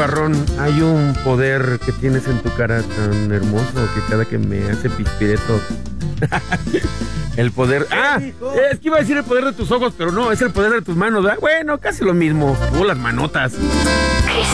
Parrón, hay un poder que tienes en tu cara tan hermoso que cada que me hace pispireto. El poder... ¡Ah! Es que iba a decir el poder de tus ojos, pero no, es el poder de tus manos, ¿verdad? Bueno, casi lo mismo. Las manotas.